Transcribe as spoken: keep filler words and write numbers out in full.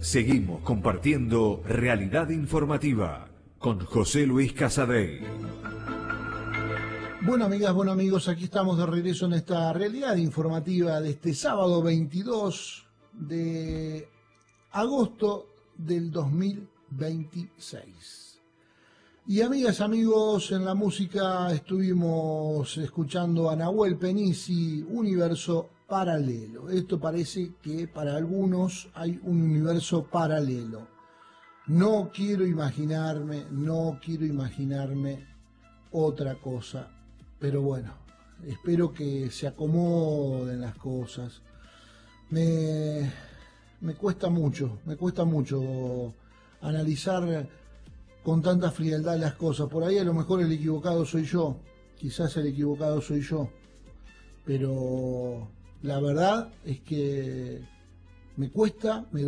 Seguimos compartiendo Realidad Informativa con José Luis Casadei. Bueno, amigas, bueno amigos, aquí estamos de regreso en esta Realidad Informativa de este sábado veintidós de agosto del dos mil veintiséis. Y amigas, amigos, en la música estuvimos escuchando a Nahuel Penisi, Universo Paralelo. Esto parece que para algunos hay un universo paralelo. No quiero imaginarme, no quiero imaginarme otra cosa. Pero bueno, espero que se acomoden las cosas. Me, me cuesta mucho, me cuesta mucho analizar con tanta frialdad las cosas. Por ahí a lo mejor el equivocado soy yo, quizás el equivocado soy yo. Pero la verdad es que me cuesta, me